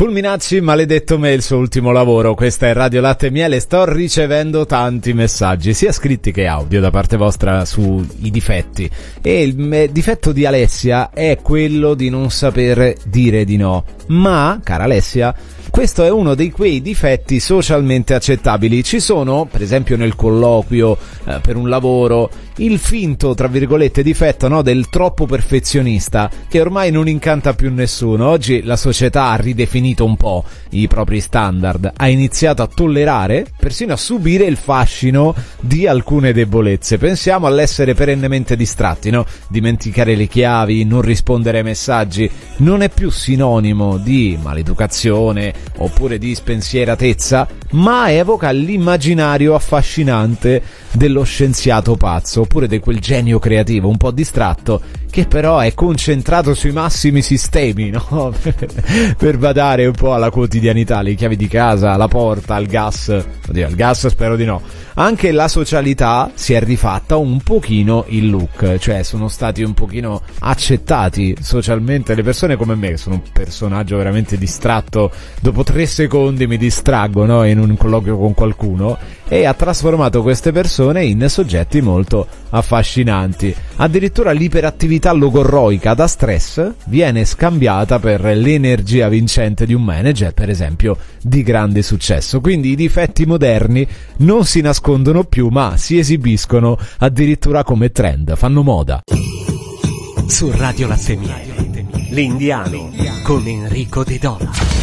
Fulminacci, maledetto me, il suo ultimo lavoro. Questa è Radio Latte e Miele. Sto ricevendo tanti messaggi, sia scritti che audio, da parte vostra sui difetti. E il difetto di Alessia è quello di non saper dire di no. Ma, cara Alessia, questo è uno di quei difetti socialmente accettabili. Ci sono, per esempio nel colloquio per un lavoro, il finto, tra virgolette, difetto, no, del troppo perfezionista, che ormai non incanta più nessuno. Oggi la società ha ridefinito un po' i propri standard, ha iniziato a tollerare, persino a subire il fascino di alcune debolezze. Pensiamo all'essere perennemente distratti, no? Dimenticare le chiavi, non rispondere ai messaggi, non è più sinonimo di maleducazione oppure di spensieratezza, ma evoca l'immaginario affascinante dello scienziato pazzo, oppure di quel genio creativo un po' distratto che però è concentrato sui massimi sistemi, no? Per badare un po' alla quotidianità, le chiavi di casa, la porta, il gas. Oddio, il gas spero di no. Anche la socialità si è rifatta un pochino il look, cioè sono stati un pochino accettati socialmente le persone come me, che sono un personaggio veramente distratto, dopo 3 secondi mi distraggo, no? In un colloquio con qualcuno, e ha trasformato queste persone in soggetti molto affascinanti. Addirittura l'iperattività logorroica da stress viene scambiata per l'energia vincente di un manager, per esempio, di grande successo. Quindi i difetti moderni non si nascondono più, ma si esibiscono addirittura come trend, fanno moda. Su Radio Latte e Miele, l'Indiano con Enrico De Dona.